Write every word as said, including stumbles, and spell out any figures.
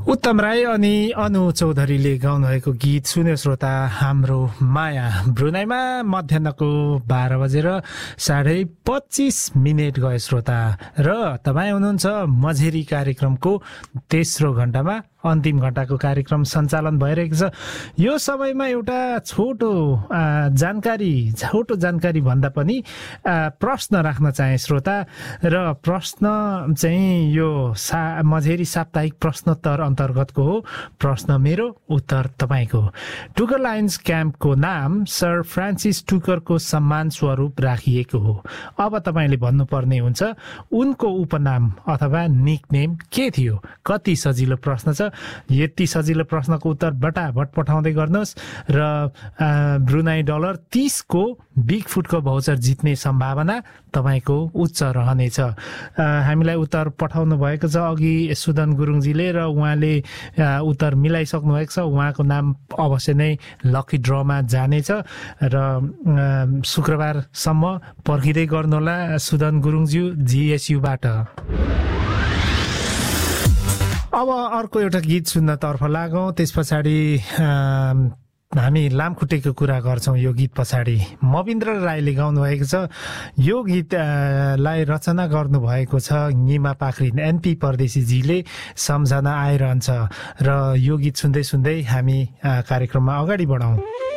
उत्तम राई अनि अनु चौधरीले गाउनुभएको गीत सुन्यो श्रोता। हाम्रो माया ब्रुनाईमा मध्याहको बाह्र बजेर साढे पच्चिस मिनट गयो श्रोता, र तपाईँ हुनुहुन्छ मझेरी कार्यक्रमको तेस्रो घण्टामा। अन्तिम घण्टाको कार्यक्रम सञ्चालन भइरहेको छ। यो समयमा एउटा छोटो जानकारी छोटो जानकारी भन्दा पनि प्रश्न राख्न चाहे श्रोता, र प्रश्न चाहिँ यो सा मझेरी साप्ताहिक प्रश्नोत्तर अन्तर्गतको हो। प्रश्न मेरो, उत्तर तपाईँको। टुकर लायन्स क्याम्पको नाम सर फ्रान्सिस टुकरको सम्मान स्वरूप राखिएको हो। अब तपाईँले भन्नुपर्ने हुन्छ उनको उपनाम अथवा निकनेम के थियो। कति सजिलो प्रश्न छ। यति सजिलो प्रश्नको उत्तर बटाबट पठाउँदै गर्नुहोस् र ब्रुनाई डलर तीस को बिग फुटको भाउचर जित्ने सम्भावना तपाईँको उच्च रहनेछ। हामीलाई उत्तर पठाउनु भएको छ अघि सुदन गुरुङजीले, र उहाँले उत्तर मिलाइसक्नु भएको छ। उहाँको नाम अवश्य नै लकी ड्रमा जानेछ, र शुक्रबारसम्म पर्खिँदै गर्नुहोला सुदन गुरुङज्यू जिएसयुबाट। अब अर्को एउटा गीत सुन्नतर्फ लागौँ। त्यस पछाडि हामी लामखुट्टेको कुरा गर्छौँ। यो गीत पछाडि मविन्द्र राईले गाउनुभएको छ। यो गीतलाई रचना गर्नुभएको छ निमा पाखरिन एनपी परदेशीजीले। सम्झना आइरहन्छ, र यो गीत सुन्दै सुन्दै हामी कार्यक्रममा अगाडि बढाउँ।